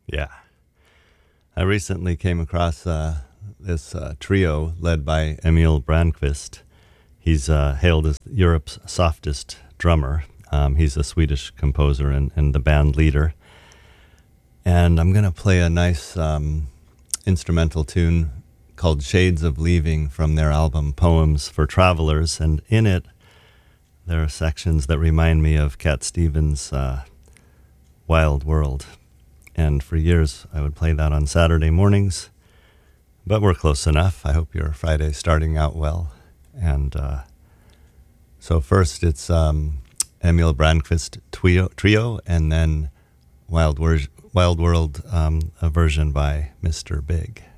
Yeah. I recently came across this trio led by Emil Brandqvist. He's hailed as Europe's softest drummer. He's a Swedish composer and the band leader. And I'm going to play a nice instrumental tune called Shades of Leaving from their album Poems for Travelers. And in it, there are sections that remind me of Cat Stevens' Wild World. And for years, I would play that on Saturday mornings. But we're close enough. I hope your Friday's starting out well. And so first it's Emil Brandqvist trio, and then Wild World, a version by Mr. Big.